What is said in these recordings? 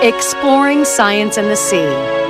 Exploring science in the sea.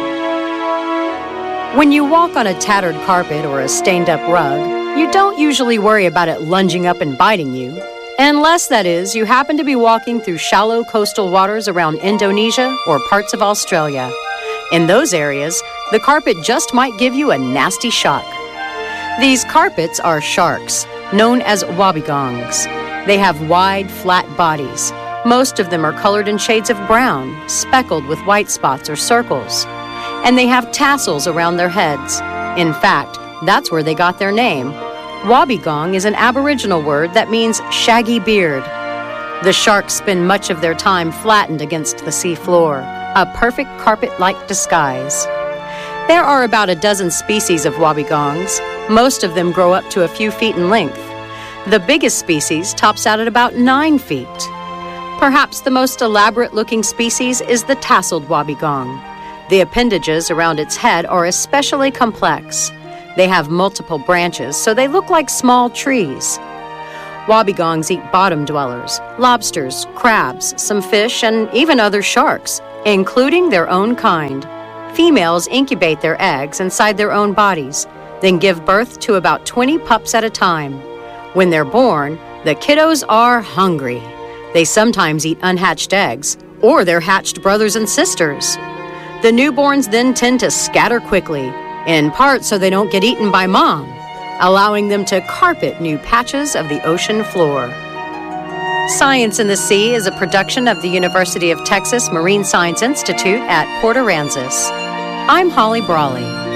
When you walk on a tattered carpet or a stained-up rug, you don't usually worry about it lunging up and biting you. Unless, that is, you happen to be walking through shallow coastal waters around Indonesia or parts of Australia. In those areas, the carpet just might give you a nasty shock. These carpets are sharks, known as wobbegongs. They have wide, flat bodies. Most of them are colored in shades of brown, speckled with white spots or circles. And they have tassels around their heads. In fact, that's where they got their name. Wobbegong is an Aboriginal word that means shaggy beard. The sharks spend much of their time flattened against the sea floor, a perfect carpet-like disguise. There are about a dozen species of wobbegongs. Most of them grow up to a few feet in length. The biggest species tops out at about 9 feet. Perhaps the most elaborate-looking species is the tasseled wobbegong. The appendages around its head are especially complex. They have multiple branches, so they look like small trees. Wobbegongs eat bottom dwellers, lobsters, crabs, some fish, and even other sharks, including their own kind. Females incubate their eggs inside their own bodies, then give birth to about 20 pups at a time. When they're born, the kiddos are hungry. They sometimes eat unhatched eggs, or their hatched brothers and sisters. The newborns then tend to scatter quickly, in part so they don't get eaten by mom, allowing them to carpet new patches of the ocean floor. Science in the Sea is a production of the University of Texas Marine Science Institute at Port Aransas. I'm Holly Brawley.